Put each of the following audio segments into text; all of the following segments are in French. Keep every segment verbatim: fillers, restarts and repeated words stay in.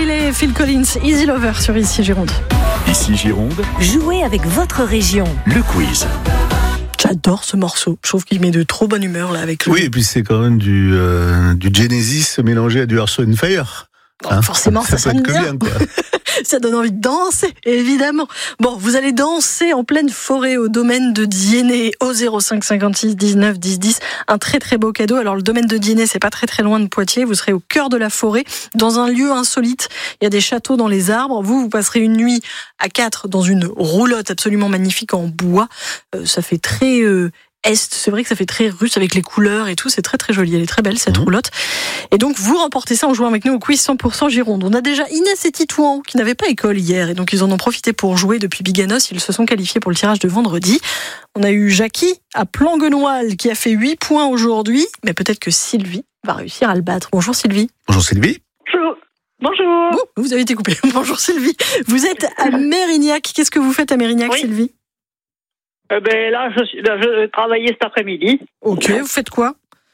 Haley, Phil Collins, Easy Lover sur Ici Gironde. Ici Gironde, Jouez avec votre région. le quiz. J'adore ce morceau. Je trouve qu'il met de trop bonne humeur là avec le. Oui, et puis c'est quand même du, euh, du Genesis mélangé à du Earth and Fire. Bon, hein, forcément, ça, ça sonne peut être bien. que bien, quoi. Ça donne envie de danser, évidemment. Bon, vous allez danser en pleine forêt au domaine de Diennet au zéro cinq cinquante-six dix-neuf dix dix. Un très très beau cadeau. Alors le domaine de Diennet, c'est pas très très loin de Poitiers. Vous serez au cœur de la forêt, dans un lieu insolite. Il y a des châteaux dans les arbres. Vous, vous passerez une nuit à quatre dans une roulotte absolument magnifique en bois. Euh, ça fait très euh, est. C'est vrai que ça fait très russe avec les couleurs et tout. C'est très très joli. Elle est très belle cette mmh. roulotte. Et donc vous remportez ça en jouant avec nous au quiz cent pour cent Gironde. On a déjà Inès et Titouan qui n'avaient pas école hier et donc ils en ont profité pour jouer depuis Biganos. Ils se sont qualifiés pour le tirage de vendredi. On a eu Jackie à Planguenoil qui a fait huit points aujourd'hui, mais peut-être que Sylvie va réussir à le battre. Bonjour Sylvie. Bonjour Sylvie. Bonjour. Bonjour. Oh, vous avez été coupée. Bonjour Sylvie. Vous êtes à Mérignac. Qu'est-ce que vous faites à Mérignac, oui. Sylvie? Eh ben là, je suis, là, je travaillais cet après-midi. Ok. Vous faites quoi?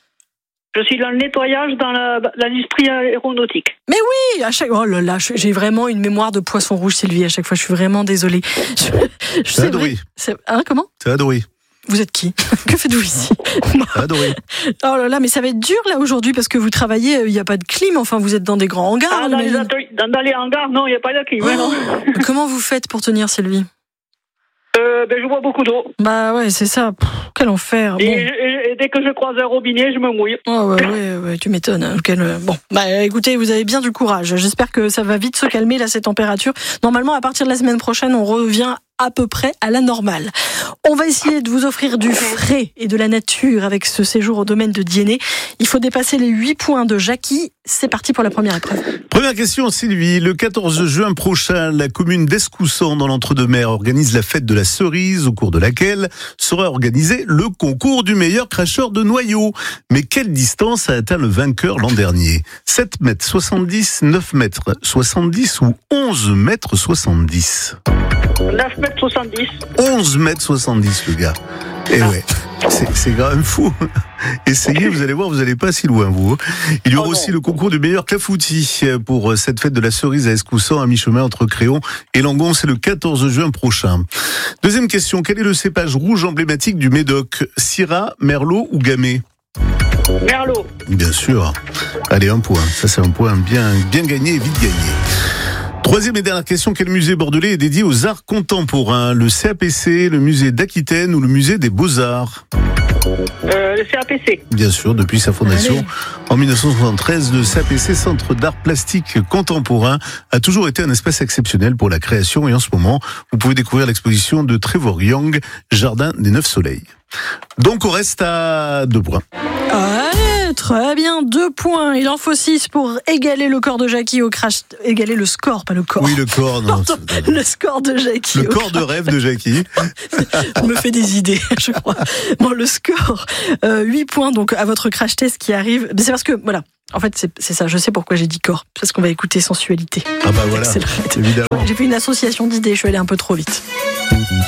Je suis dans le nettoyage dans la, l'industrie aéronautique. Mais oui, à chaque oh là là, j'ai vraiment une mémoire de poisson rouge, Sylvie. À chaque fois, je suis vraiment désolée. Je, je C'est adoré. C'est, hein, comment? C'est adoré. Vous êtes qui? Que faites-vous ici? C'est adoré. Oh là là, mais ça va être dur là aujourd'hui parce que vous travaillez, il n'y a pas de clim. Enfin, vous êtes dans des grands hangars. Ah, dans, les ateliers, dans, dans les hangars, non, il n'y a pas de clim. Oh, non. Comment vous faites pour tenir, Sylvie? Euh, ben, je bois beaucoup d'eau. Bah ouais, c'est ça. Pff, quel enfer. Bon. Et, et, et dès que je croise un robinet, je me mouille. Oh ouais, ouais, ouais, tu m'étonnes. Hein. Quel... Bon, bah écoutez, vous avez bien du courage. J'espère que ça va vite se calmer là, ces températures. Normalement, à partir de la semaine prochaine, on revient à peu près à la normale. On va essayer de vous offrir du frais et de la nature avec ce séjour au domaine de Diennet. Il faut dépasser les huit points de Jackie. C'est parti pour la première épreuve. Première question, Sylvie. Le quatorze juin prochain, la commune d'Escoussan, dans l'Entre-deux-Mers, organise la fête de la cerise, au cours de laquelle sera organisé le concours du meilleur cracheur de noyaux. Mais quelle distance a atteint le vainqueur l'an dernier? sept mètres soixante-dix, neuf mètres soixante-dix ou onze mètres soixante-dix? neuf mètres soixante-dix. onze mètres soixante-dix, le gars. Et ah. ouais, c'est, c'est quand même fou. Essayez, vous allez voir, vous n'allez pas si loin, vous. Il y aura oh aussi le concours du meilleur clafoutis pour cette fête de la cerise à Escoussan, à mi-chemin entre Créon et Langon. C'est le quatorze juin prochain. Deuxième question, quel est le cépage rouge emblématique du Médoc? Syrah, Merlot ou Gamay? Merlot. Bien sûr. Allez, un point. Ça, c'est un point bien, bien gagné et vite gagné. Troisième et dernière question, quel musée bordelais est dédié aux arts contemporains? Le C A P C, le musée d'Aquitaine ou le musée des Beaux-Arts? euh, Le C A P C. Bien sûr, depuis sa fondation Allez. en dix-neuf cent soixante-treize, le C A P C, Centre d'art plastique contemporain, a toujours été un espace exceptionnel pour la création et en ce moment, vous pouvez découvrir l'exposition de Trevor Young, Jardin des Neuf Soleils. Donc on reste à deux points. Allez, très bien, deux points. Il en faut six pour égaler le corps de Jackie au crash. Égaler le score, pas le corps. Oui, le corps, non. Pardon, le score de Jackie. Le corps crash. De rêve de Jackie. Je me fais des idées, je crois. Bon, le score, euh, huit points donc à votre crash test qui arrive. Mais c'est parce que, voilà. En fait, c'est, c'est ça. Je sais pourquoi j'ai dit corps. Parce qu'on va écouter sensualité. Ah bah voilà, évidemment. J'ai fait une association d'idées. Je suis allée un peu trop vite.